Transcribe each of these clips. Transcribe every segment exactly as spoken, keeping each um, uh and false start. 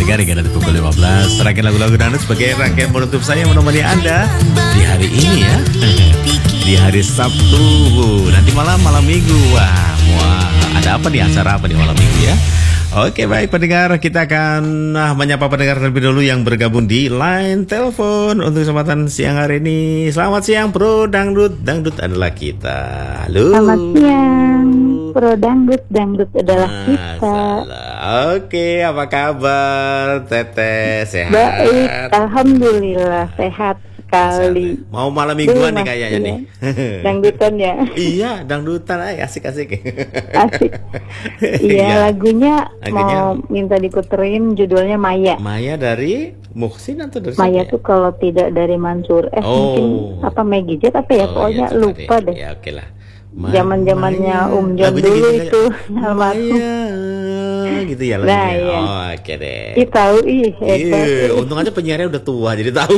pendengar hingga nanti pukul lima belas. Rangkaian lagu-lagu dangdut sebagai rangkaian penutup saya menemani Anda di hari ini ya. Di hari Sabtu, nanti malam malam Minggu. Wah, wah, ada apa nih, acara apa nih malam Minggu ya? Oke, baik pendengar, kita akan nah, menyapa pendengar terlebih dulu yang bergabung di line telepon untuk kesempatan siang hari ini. Selamat siang Bro Dangdut, Dangdut adalah kita. Halo. Selamat siang Bro Dangdut, Dangdut adalah kita. Oke, apa kabar Teteh? Sehat? Baik, alhamdulillah sehat sekali. Mau malam mingguan nih kayaknya nih. Dangdutan ya. Iya, dangdutan aja asik-asik. Asik. Iya, lagunya, lagunya mau minta diputerin, judulnya Maya. Maya dari Muhsin atau dari Maya siapa? tuh kalau tidak dari Mansur. Eh Oh. mungkin apa Maggie Jet apa ya, Oh, pokoknya iya, lupa deh. deh. Ya oke lah. Zaman-zamannya Um John Lagunya dulu gitu, itu almarhum. Maya, gitu ya lagunya. Nah, iya. Oh, oke deh. Ih tahu ih hebat. Iya, untung aja penyiarnya udah tua jadi tahu.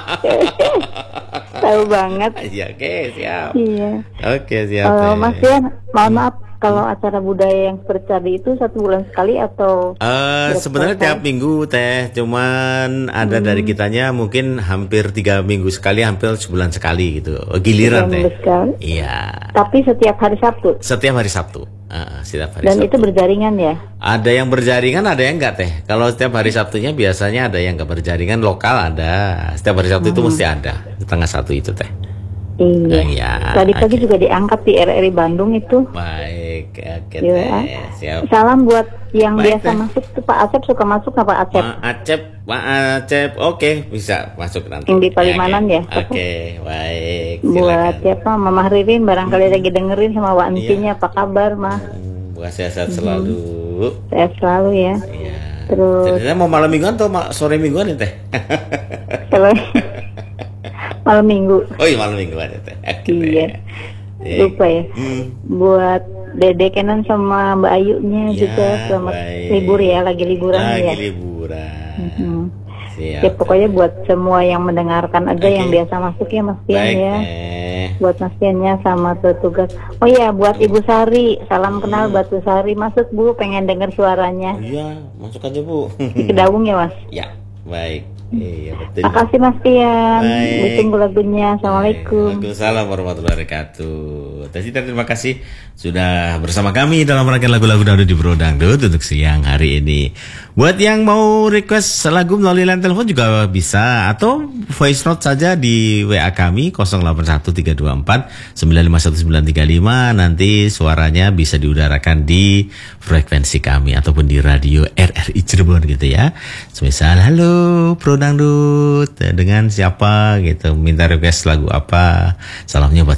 Tahu banget. Iya, oke, siap. Iya. Oke, siap. Uh, deh. Mas Dian, mohon maaf kalau acara budaya yang seperti tadi itu satu bulan sekali atau? Uh, sebenarnya tiap minggu teh, cuman ada hmm. dari kitanya mungkin hampir tiga minggu sekali, hampir sebulan sekali gitu. Giliran teh. Iya. Tapi setiap hari Sabtu. Setiap hari Sabtu. Uh, setiap hari Dan Sabtu. itu berjaringan ya? Ada yang berjaringan, ada yang enggak teh. Kalau setiap hari Sabtunya biasanya ada yang enggak berjaringan, lokal ada. Setiap hari Sabtu hmm. itu mesti ada. Setengah satu itu teh. Iya. Iya. Tadi pagi okay. juga diangkat di R R I Bandung itu. Baik, oke ya. teh. Siap. Salam buat yang Baik, biasa teh. Masuk tuh Pak Acep, suka masuk nggak Pak Acep? Pak Acep, Pak Acep, oke okay. bisa masuk nanti. Yang di Palimanan ya. ya. Oke, okay. Baik. Buat siapa? Mama Ririn barangkali hmm. lagi dengerin sama Wak Encinya, iya. Apa kabar mah? Hmm, buat sehat-sehat selalu. Hmm. Sehat selalu ya. Iya. Terus. Jadi mau malam mingguan atau sore mingguan ya teh? Kalau malam minggu. Oh iya malam mingguan ya teh. Iya. Lupa ya. Hmm. Buat Dede Kenan sama Mbak Ayunya ya, juga selamat baik. Libur ya, lagi liburan lagi ya. Lagi liburan. Mm-hmm. Siap. Ya pokoknya buat semua yang mendengarkan aja okay. yang biasa masuk ya Mas Tian ya. Eh. Buat Mas Tiannya sama petugas. Oh iya buat Ibu Sari, salam hmm. kenal Batu Sari. Masuk Bu, pengen dengar suaranya. Iya, masuk aja Bu. Di Kedawung ya Mas. Ya, baik. Iya betul. Makasih Mas Tian. Ditunggu lagunya. Assalamualaikum. Waalaikumsalam warahmatullahi wabarakatuh. Teh, terima kasih sudah bersama kami dalam rangkaian lagu-lagu dangdut di Bro Dangdut untuk siang hari ini. Buat yang mau request lagu melalui line telepon juga bisa, atau voice note saja di W A kami nol delapan satu tiga dua empat sembilan lima satu sembilan tiga lima. Nanti suaranya bisa diudarakan di frekuensi kami ataupun di radio R R I Cirebon gitu ya. Semisal halo Bro Dangdut, dengan siapa gitu, minta request lagu apa, salamnya buat